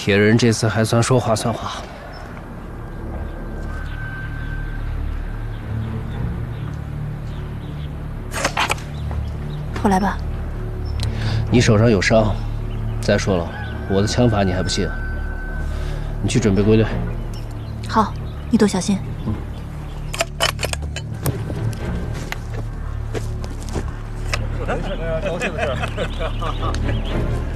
铁人这次还算说话算话。 我来吧。 你手上有伤，再说了，我的枪法你还不信？你去准备归队。 好，你多小心。 高兴的事。